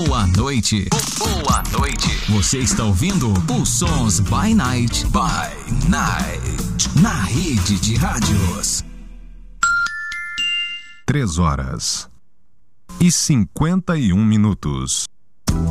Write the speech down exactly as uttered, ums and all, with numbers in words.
Boa noite. Boa noite. Você está ouvindo os Sons by Night. By Night. Na rede de rádios. Três horas e cinquenta e um minutos.